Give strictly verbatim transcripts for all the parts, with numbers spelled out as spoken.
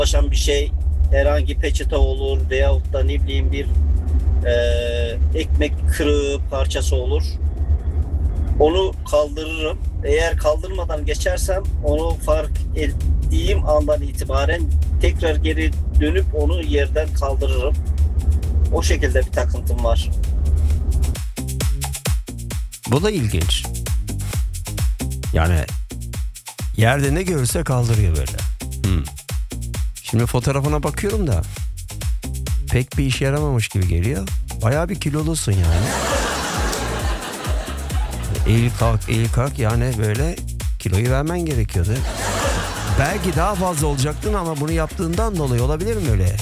ulaşan bir şey, herhangi peçete olur veyahut da ne bileyim bir e, ekmek kırığı parçası olur. Onu kaldırırım. Eğer kaldırmadan geçersem onu fark ettiğim andan itibaren tekrar geri dönüp onu yerden kaldırırım. O şekilde bir takıntım var. Bu da ilginç. Yani yerde ne görürse kaldırıyor böyle. Hmm. Şimdi fotoğrafına bakıyorum da pek bir işe yaramamış gibi geliyor. Bayağı bir kilolusun yani. Eğil kalk eğil kalk yani böyle kiloyu vermen gerekiyordu. Belki daha fazla olacaktın ama bunu yaptığından dolayı olabilir mi öyle?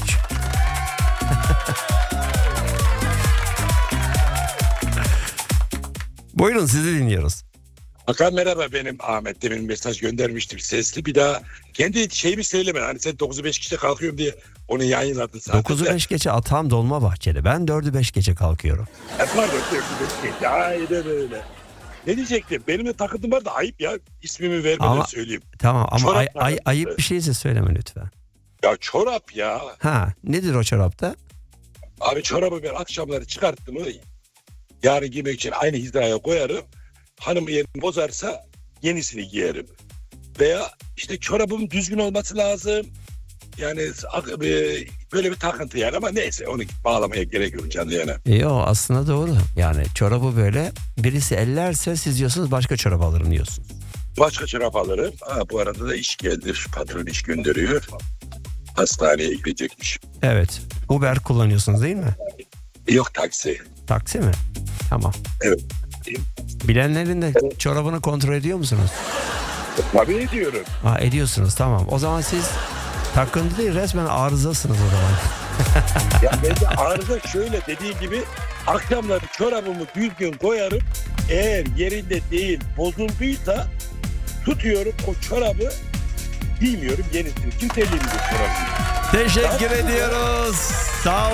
Buyurun, sizi dinliyoruz. Hakan merhaba, benim Ahmet. Demin mesaj göndermiştim sesli. Bir daha kendi şeyimi söyleme. Hani sen dokuzu beş geçe kalkıyorum diye onu yayınladın zaten. dokuzu beş geçe atağım Dolmabahçe'de. Ben dördü beş geçe kalkıyorum. E, pardon dördü beş geçe. Aynen öyle. Ne diyecektim? Benim de takıntım var da ayıp ya. İsmimi vermeden Ama, söyleyeyim. Tamam ama Çorap ay, ay, takıntısı. ayıp bir şeyse söyleme lütfen. Ya çorap ya. Ha, nedir o çorapta? Abi çorabı ben akşamları çıkarttım. Yarın giymek için aynı hizaya koyarım. Hanım yerini bozarsa yenisini giyerim. Veya işte çorabım düzgün olması lazım. Yani böyle bir takıntı yani, ama neyse onu bağlamaya gerek yok canlı yana. Yok, aslında doğru. Yani çorabı böyle birisi ellerse siz diyorsunuz başka çorap alırım diyorsunuz. Başka çorap alırım. Ha, bu arada da iş geldi. Patron iş gönderiyor. Hastaneye gidecekmiş. Evet. Uber kullanıyorsunuz değil mi? Yok, taksi. Taksi mi? Tamam. Evet. Bilenlerin de çorabını kontrol ediyor musunuz? Tabii ediyorum. Ha, ediyorsunuz, tamam. O zaman siz takıntı değil, resmen arızasınız o zaman. Ya ben de arıza şöyle dediğim gibi akşamları çorabımı düzgün koyarım. Eğer yerinde değil bozulduysa tutuyorum o çorabı, giymiyorum, yenisini. Kimse elinde çorabı. Teşekkür ediyoruz. Sağ